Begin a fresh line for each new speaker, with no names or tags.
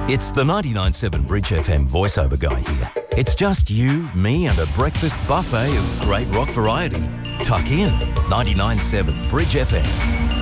It's the 99.7 Bridge FM voiceover guy here. It's just you, me and a breakfast buffet of great rock variety. Tuck in. 99.7 Bridge FM.